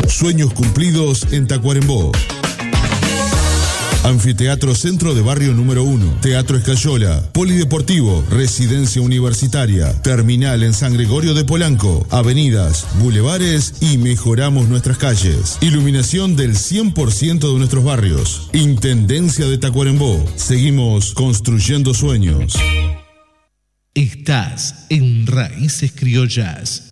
Sueños cumplidos en Tacuarembó. Anfiteatro Centro de Barrio número 1, Teatro Escayola, Polideportivo, Residencia Universitaria, Terminal en San Gregorio de Polanco, avenidas, bulevares y mejoramos nuestras calles. Iluminación del 100% de nuestros barrios. Intendencia de Tacuarembó. Seguimos construyendo sueños. Estás en Raíces Criollas.